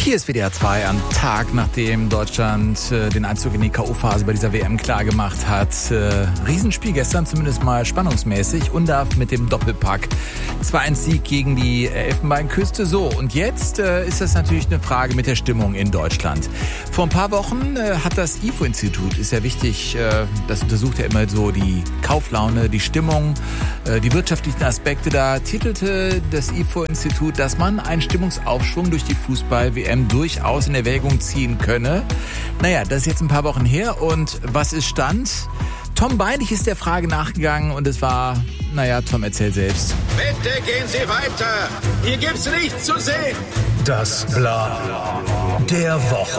Hier ist WDR 2 am Tag, nachdem Deutschland den Einzug in die K.O.-Phase bei dieser WM klargemacht hat. Riesenspiel gestern, zumindest mal spannungsmäßig. Undarf mit dem Doppelpack. 2-1-Sieg gegen die Elfenbeinküste. So, und jetzt ist das natürlich eine Frage mit der Stimmung in Deutschland. Vor ein paar Wochen hat das IFO-Institut, ist ja wichtig, das untersucht ja immer so die Kauflaune, die Stimmung, die wirtschaftlichen Aspekte. Da titelte das IFO-Institut, dass man einen Stimmungsaufschwung durch die Fußball-WM durchaus in Erwägung ziehen könne. Naja, das ist jetzt ein paar Wochen her. Und was ist Stand? Tom Beinig ist der Frage nachgegangen und es war, Tom, erzähl selbst. Bitte gehen Sie weiter. Hier gibt's nichts zu sehen. Das Bla der Woche.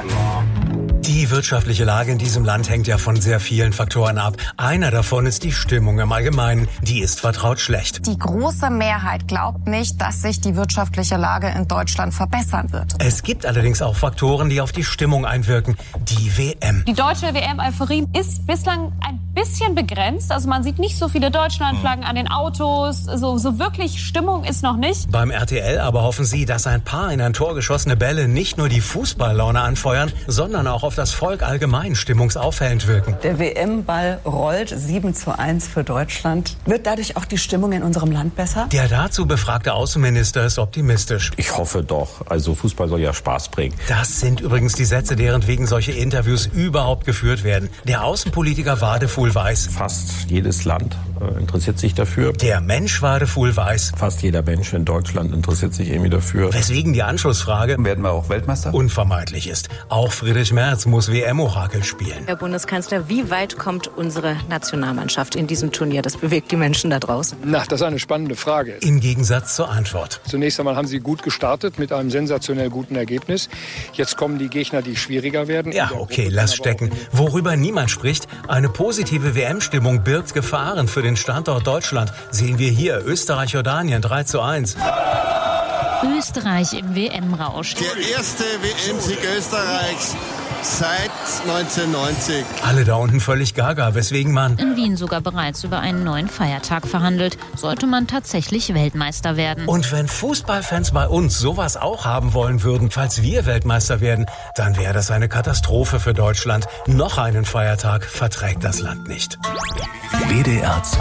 Die wirtschaftliche Lage in diesem Land hängt ja von sehr vielen Faktoren ab. Einer davon ist die Stimmung im Allgemeinen. Die ist vertraut schlecht. Die große Mehrheit glaubt nicht, dass sich die wirtschaftliche Lage in Deutschland verbessern wird. Es gibt allerdings auch Faktoren, die auf die Stimmung einwirken. Die WM. Die deutsche WM-Euphorie ist bislang ein bisschen begrenzt. Also man sieht nicht so viele Deutschlandflaggen an den Autos. So wirklich Stimmung ist noch nicht. Beim RTL aber hoffen sie, dass ein paar in ein Tor geschossene Bälle nicht nur die Fußballlaune anfeuern, sondern auch auf das Volk allgemein stimmungsaufhellend wirken. Der WM-Ball rollt 7:1 für Deutschland. Wird dadurch auch die Stimmung in unserem Land besser? Der dazu befragte Außenminister ist optimistisch. Ich hoffe doch. Also Fußball soll ja Spaß bringen. Das sind übrigens die Sätze, deren wegen solche Interviews überhaupt geführt werden. Der Außenpolitiker Wadefuhl weiß. Fast jedes Land interessiert sich dafür. Der Mensch Wadefuhl weiß. Fast jeder Mensch in Deutschland interessiert sich irgendwie dafür. Weswegen die Anschlussfrage, werden wir auch Weltmeister? Unvermeidlich ist. Auch Friedrich Merz muss WM-Orakel spielen. Herr Bundeskanzler, wie weit kommt unsere Nationalmannschaft in diesem Turnier? Das bewegt die Menschen da draußen. Das ist eine spannende Frage. Im Gegensatz zur Antwort. Zunächst einmal haben Sie gut gestartet mit einem sensationell guten Ergebnis. Jetzt kommen die Gegner, die schwieriger werden. Ja, okay, lass stecken. Worüber niemand spricht, eine positive WM-Stimmung birgt Gefahren für den Standort Deutschland. Sehen wir hier Österreich-Jordanien 3:1. Österreich im WM-Rausch. Der erste WM-Sieg Österreichs seit 1990. Alle da unten völlig gaga, weswegen man in Wien sogar bereits über einen neuen Feiertag verhandelt. Sollte man tatsächlich Weltmeister werden. Und wenn Fußballfans bei uns sowas auch haben wollen würden, falls wir Weltmeister werden, dann wäre das eine Katastrophe für Deutschland. Noch einen Feiertag verträgt das Land nicht. WDR 2